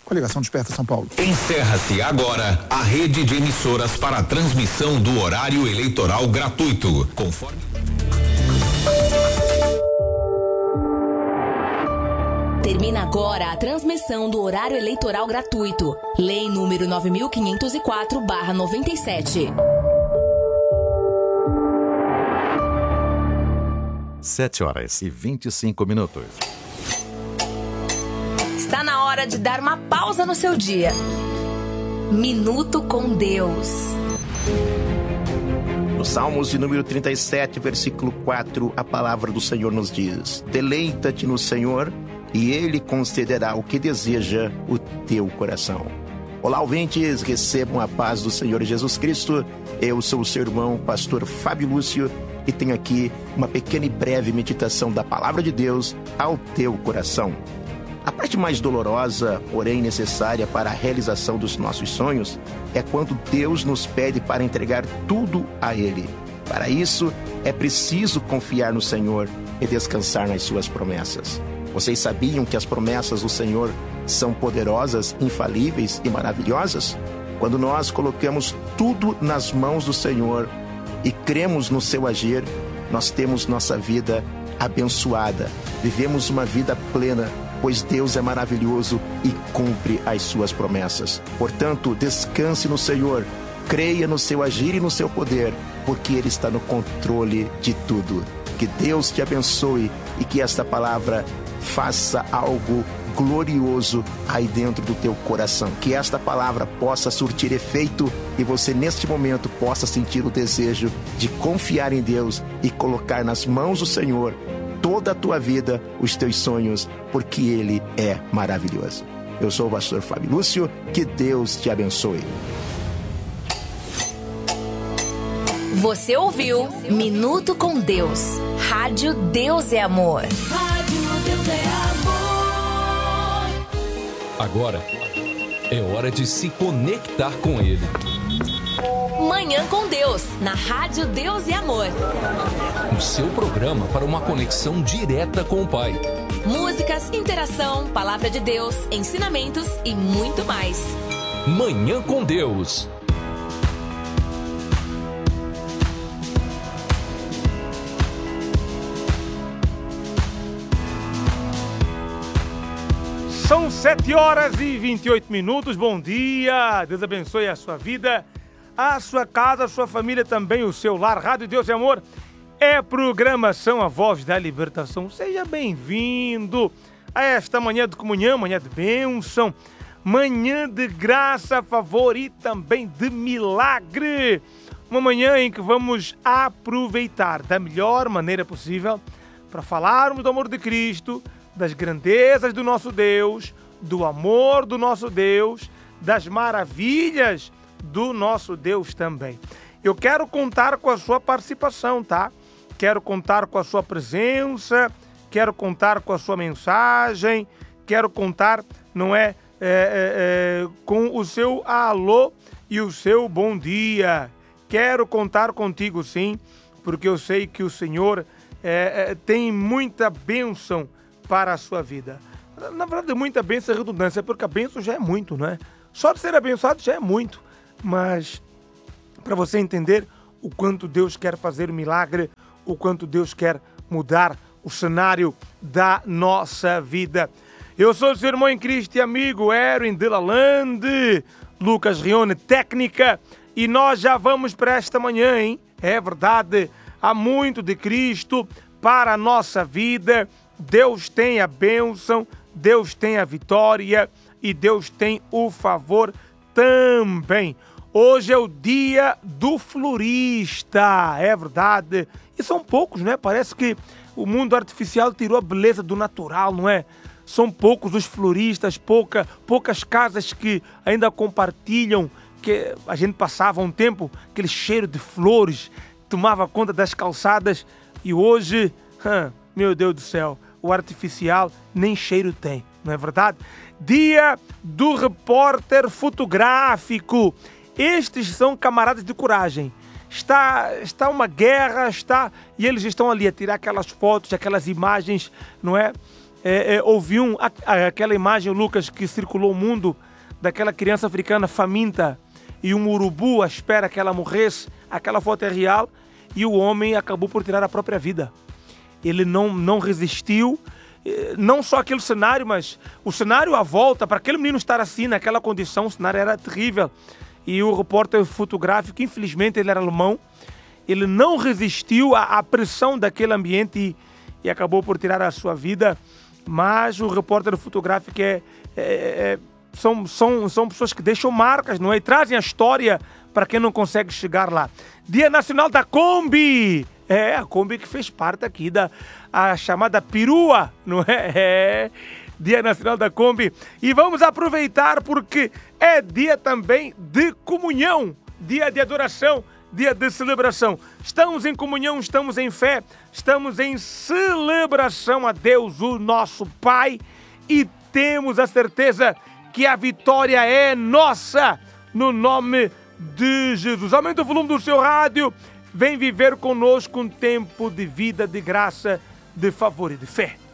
Coligação Desperta São Paulo. Encerra-se agora a rede de emissoras para a transmissão do horário eleitoral gratuito, conforme... Termina agora a transmissão do horário eleitoral gratuito. Lei número 9504/97. 7h25. Está na hora de dar uma pausa no seu dia. Minuto com Deus. No Salmos de número 37, versículo 4, a palavra do Senhor nos diz: deleita-te no Senhor, e Ele concederá o que deseja o teu coração. Olá, ouvintes, recebam a paz do Senhor Jesus Cristo. Eu sou o seu irmão, pastor Fábio Lúcio, e tenho aqui uma pequena e breve meditação da palavra de Deus ao teu coração. A parte mais dolorosa, porém necessária para a realização dos nossos sonhos, é quando Deus nos pede para entregar tudo a Ele. Para isso, é preciso confiar no Senhor e descansar nas suas promessas. Vocês sabiam que as promessas do Senhor são poderosas, infalíveis e maravilhosas? Quando nós colocamos tudo nas mãos do Senhor e cremos no seu agir, nós temos nossa vida abençoada, vivemos uma vida plena, pois Deus é maravilhoso e cumpre as suas promessas. Portanto, descanse no Senhor, creia no seu agir e no seu poder, porque Ele está no controle de tudo. Que Deus te abençoe e que esta palavra faça algo glorioso aí dentro do teu coração. Que esta palavra possa surtir efeito e você neste momento possa sentir o desejo de confiar em Deus e colocar nas mãos do Senhor toda a tua vida, os teus sonhos, porque Ele é maravilhoso. Eu sou o pastor Fábio Lúcio, que Deus te abençoe. Você ouviu Minuto com Deus. Rádio Deus é Amor. Rádio Deus é Amor. Agora é hora de se conectar com Ele. Manhã com Deus, na Rádio Deus e Amor. O seu programa para uma conexão direta com o Pai. Músicas, interação, palavra de Deus, ensinamentos e muito mais. Manhã com Deus. São 7h28. Bom dia. Deus abençoe a sua vida, a sua casa, a sua família, também o seu lar. Rádio Deus e Amor é programação A Voz da Libertação. Seja bem-vindo a esta manhã de comunhão, manhã de bênção, manhã de graça, favor e também de milagre. Uma manhã em que vamos aproveitar da melhor maneira possível para falarmos do amor de Cristo, das grandezas do nosso Deus, do amor do nosso Deus, das maravilhas do nosso Deus também. Eu quero contar com a sua participação, tá? Quero contar com a sua presença, quero contar com a sua mensagem, quero contar, com o seu alô e o seu bom dia. Quero contar contigo sim, porque eu sei que o Senhor tem muita bênção para a sua vida. Na verdade, muita bênção é redundância, porque a bênção já é muito, não é? Só de ser abençoado já é muito. Mas, para você entender o quanto Deus quer fazer o milagre, o quanto Deus quer mudar o cenário da nossa vida. Eu sou o seu irmão em Cristo e amigo Erwin de Lalande, Lucas Rione, técnica, e nós já vamos para esta manhã, hein? É verdade, há muito de Cristo para a nossa vida. Deus tem a bênção, Deus tem a vitória e Deus tem o favor também. Hoje é o dia do florista, é verdade. E são poucos, né? Parece que o mundo artificial tirou a beleza do natural, não é? São poucos os floristas, poucas casas que ainda compartilham, que a gente passava um tempo, aquele cheiro de flores, tomava conta das calçadas e hoje, meu Deus do céu, o artificial nem cheiro tem, não é verdade? Dia do repórter fotográfico. Estes são camaradas de coragem. Está uma guerra, e eles estão ali a tirar aquelas fotos, aquelas imagens, não é? Houve aquela imagem, Lucas, que circulou o mundo, daquela criança africana faminta e um urubu à espera que ela morresse. Aquela foto é real e o homem acabou por tirar a própria vida. Ele não resistiu, não só aquele cenário, mas o cenário à volta, para aquele menino estar assim, naquela condição, o cenário era terrível. E o repórter fotográfico, infelizmente ele era alemão, ele não resistiu à pressão daquele ambiente e acabou por tirar a sua vida. Mas o repórter fotográfico são pessoas que deixam marcas, não é? E trazem a história para quem não consegue chegar lá. Dia Nacional da Kombi! A Kombi que fez parte aqui a chamada perua, não é? Dia Nacional da Kombi. E vamos aproveitar porque é dia também de comunhão, dia de adoração, dia de celebração. Estamos em comunhão, estamos em fé, estamos em celebração a Deus, o nosso Pai, e temos a certeza que a vitória é nossa, no nome de Jesus. Aumenta o volume do seu rádio, vem viver conosco um tempo de vida, de graça, de favor e de fé.